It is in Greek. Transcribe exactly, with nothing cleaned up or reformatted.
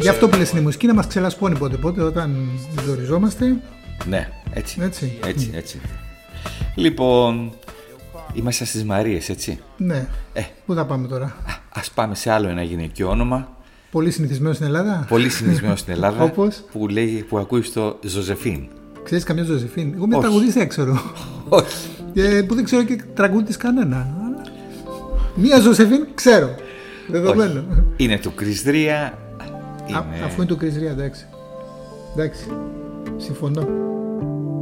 Γι' αυτό που λες είναι η μουσική να μας ξελασπώνει πότε πότε όταν ζοριζόμαστε. Ναι, έτσι. Έτσι, έτσι, έτσι. Λοιπόν, είμαστε στις Μαρίες, έτσι. Ναι. Ε, Πού θα πάμε τώρα? Α, ας πάμε σε άλλο ένα γυναικείο όνομα. Πολύ συνηθισμένο στην Ελλάδα. Πολύ συνηθισμένο στην Ελλάδα. Όπως? Που, λέγει, που ακούει στο Ζωζεφίν. Ξέρεις καμιά Ζωζεφίν? Εγώ μια τραγουδίστρια ξέρω. Όχι. Και που δεν ξέρω και τραγούδι της κανένα. Μία Ζωζεφίν ξέρω. Δεδομένο. Είναι του Κριστρία. Είναι... Αφού είναι του Κριστρία, εντάξει. Εντάξει. Συμφωνώ.